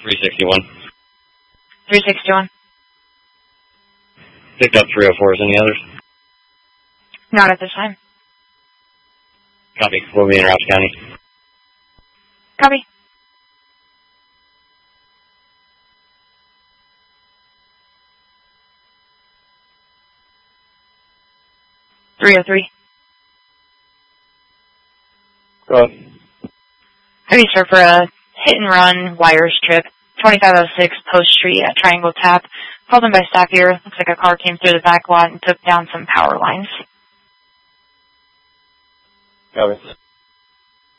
361. 361. Picked up 304s. Any others? Not at this time. Copy. We'll be in Rouse County. Copy. .303. Go ahead. Heavy sir for a hit and run wires trip. 2506 Post Street at Triangle Tap. Called in by staff here. Looks like a car came through the back lot and took down some power lines. Copy.